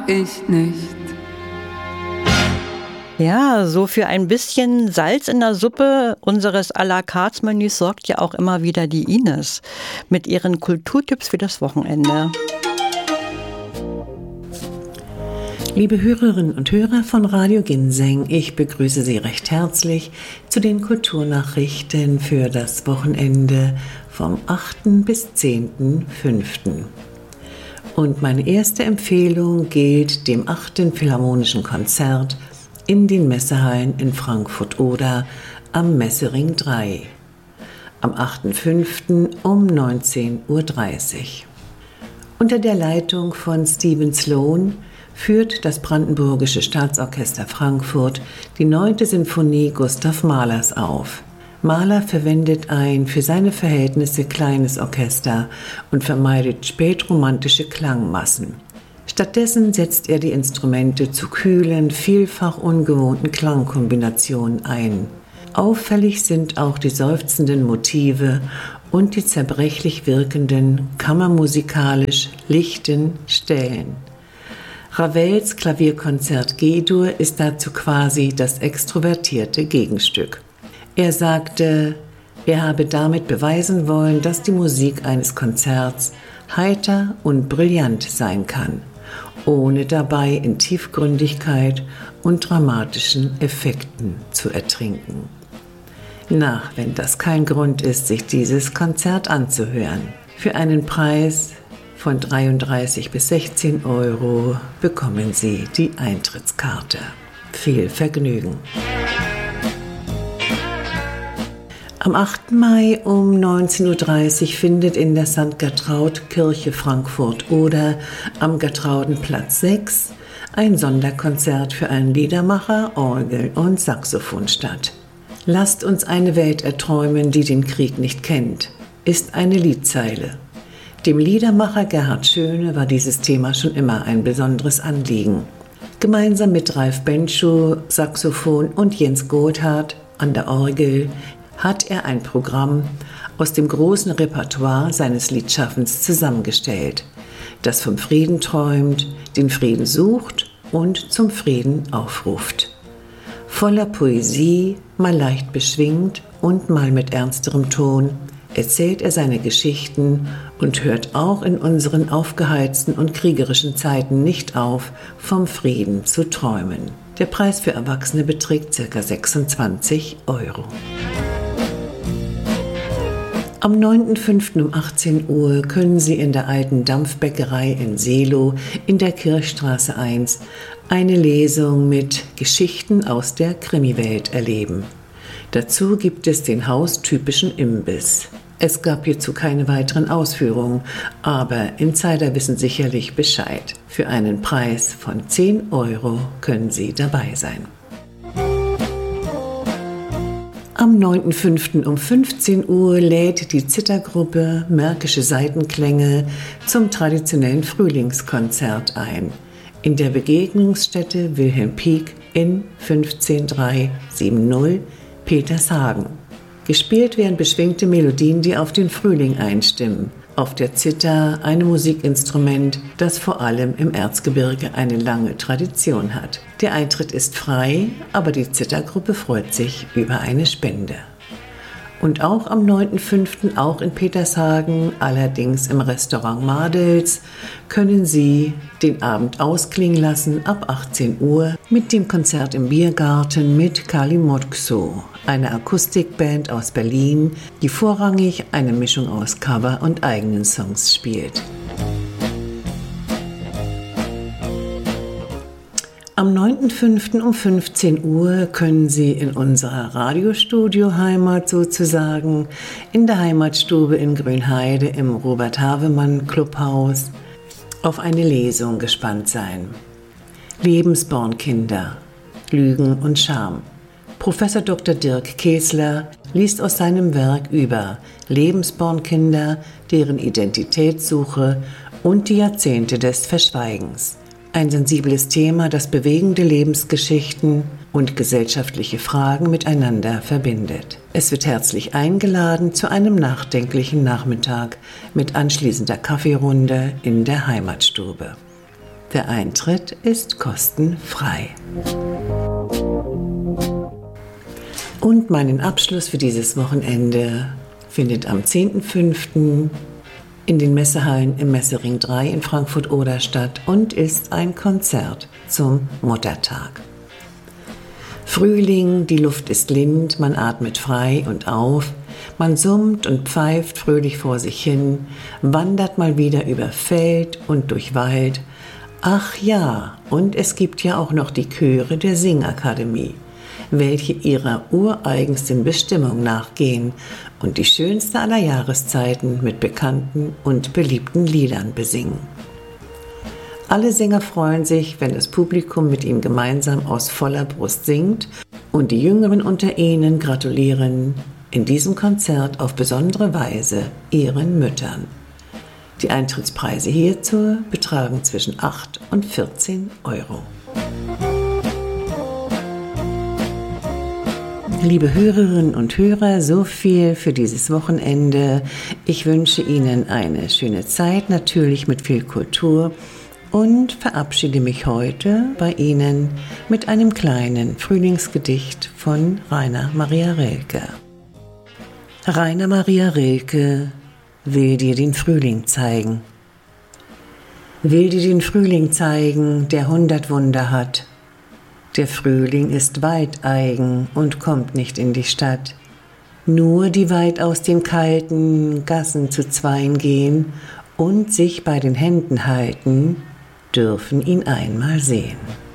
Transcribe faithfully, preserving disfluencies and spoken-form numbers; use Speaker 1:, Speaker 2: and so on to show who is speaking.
Speaker 1: ich nicht.
Speaker 2: Ja, so für ein bisschen Salz in der Suppe unseres à la carte Menüs sorgt ja auch immer wieder die Ines mit ihren Kulturtipps für das Wochenende.
Speaker 3: Liebe Hörerinnen und Hörer von Radio Ginseng, ich begrüße Sie recht herzlich zu den Kulturnachrichten für das Wochenende vom achten bis zehnten fünften Und meine erste Empfehlung gilt dem achten Philharmonischen Konzert in den Messehallen in Frankfurt-Oder am Messering drei am achten fünften um neunzehn Uhr dreißig. Unter der Leitung von Stephen Sloan führt das Brandenburgische Staatsorchester Frankfurt die neunte Sinfonie Gustav Mahlers auf. Mahler verwendet ein für seine Verhältnisse kleines Orchester und vermeidet spätromantische Klangmassen. Stattdessen setzt er die Instrumente zu kühlen, vielfach ungewohnten Klangkombinationen ein. Auffällig sind auch die seufzenden Motive und die zerbrechlich wirkenden, kammermusikalisch lichten Stellen. Ravels Klavierkonzert G-Dur ist dazu quasi das extrovertierte Gegenstück. Er sagte, er habe damit beweisen wollen, dass die Musik eines Konzerts heiter und brillant sein kann, ohne dabei in Tiefgründigkeit und dramatischen Effekten zu ertrinken. Na, wenn das kein Grund ist, sich dieses Konzert anzuhören. Für einen Preis von dreiunddreißig bis sechzehn Euro bekommen Sie die Eintrittskarte. Viel Vergnügen! Am achten Mai um neunzehn Uhr dreißig findet in der Sankt Gertraud Kirche Frankfurt-Oder am Gertraudenplatz sechs ein Sonderkonzert für einen Liedermacher, Orgel und Saxophon statt. Lasst uns eine Welt erträumen, die den Krieg nicht kennt, ist eine Liedzeile. Dem Liedermacher Gerhard Schöne war dieses Thema schon immer ein besonderes Anliegen. Gemeinsam mit Ralf Benschuh, Saxophon und Jens Goldhardt an der Orgel hat er ein Programm aus dem großen Repertoire seines Liedschaffens zusammengestellt, das vom Frieden träumt, den Frieden sucht und zum Frieden aufruft. Voller Poesie, mal leicht beschwingt und mal mit ernsterem Ton, erzählt er seine Geschichten und hört auch in unseren aufgeheizten und kriegerischen Zeiten nicht auf, vom Frieden zu träumen. Der Preis für Erwachsene beträgt ca. sechsundzwanzig Euro. Am neunten fünften um achtzehn Uhr können Sie in der alten Dampfbäckerei in Seelow in der Kirchstraße eins eine Lesung mit Geschichten aus der Krimiwelt erleben. Dazu gibt es den haustypischen Imbiss. Es gab hierzu keine weiteren Ausführungen, aber Insider wissen sicherlich Bescheid. Für einen Preis von zehn Euro können Sie dabei sein. Am neunten fünften um fünfzehn Uhr lädt die Zithergruppe Märkische Saitenklänge zum traditionellen Frühlingskonzert ein. In der Begegnungsstätte Wilhelm Pieck in fünfzehn dreihundertsiebzig Petershagen. Gespielt werden beschwingte Melodien, die auf den Frühling einstimmen. Auf der Zither ein Musikinstrument, das vor allem im Erzgebirge eine lange Tradition hat. Der Eintritt ist frei, aber die Zithergruppe freut sich über eine Spende. Und auch am neunten fünften, auch in Petershagen, allerdings im Restaurant Madels, können Sie den Abend ausklingen lassen ab achtzehn Uhr mit dem Konzert im Biergarten mit Kali Mokso, eine Akustikband aus Berlin, die vorrangig eine Mischung aus Cover und eigenen Songs spielt. Am neunten fünften um fünfzehn Uhr können Sie in unserer Radiostudio-Heimat sozusagen, in der Heimatstube in Grünheide im Robert-Havemann-Clubhaus, auf eine Lesung gespannt sein. Lebensbornkinder, Lügen und Scham. Professor Doktor Dirk Kesler liest aus seinem Werk über Lebensbornkinder, deren Identitätssuche und die Jahrzehnte des Verschweigens. Ein sensibles Thema, das bewegende Lebensgeschichten und gesellschaftliche Fragen miteinander verbindet. Es wird herzlich eingeladen zu einem nachdenklichen Nachmittag mit anschließender Kaffeerunde in der Heimatstube. Der Eintritt ist kostenfrei. Und meinen Abschluss für dieses Wochenende findet am zehnten fünften in den Messehallen im Messering drei in Frankfurt-Oder statt und ist ein Konzert zum Muttertag. Frühling, die Luft ist lind, man atmet frei und auf, man summt und pfeift fröhlich vor sich hin, wandert mal wieder über Feld und durch Wald. Ach ja, und es gibt ja auch noch die Chöre der Singakademie, welche ihrer ureigensten Bestimmung nachgehen und die schönste aller Jahreszeiten mit bekannten und beliebten Liedern besingen. Alle Sänger freuen sich, wenn das Publikum mit ihm gemeinsam aus voller Brust singt, und die Jüngeren unter ihnen gratulieren in diesem Konzert auf besondere Weise ihren Müttern. Die Eintrittspreise hierzu betragen zwischen acht und vierzehn Euro. Liebe Hörerinnen und Hörer, so viel für dieses Wochenende. Ich wünsche Ihnen eine schöne Zeit, natürlich mit viel Kultur, und verabschiede mich heute bei Ihnen mit einem kleinen Frühlingsgedicht von Rainer Maria Rilke. Rainer Maria Rilke will dir den Frühling zeigen. Will dir den Frühling zeigen, der hundert Wunder hat. Der Frühling ist weiteigen und kommt nicht in die Stadt. Nur die weit aus den kalten Gassen zu zweien gehen und sich bei den Händen halten, dürfen ihn einmal sehen.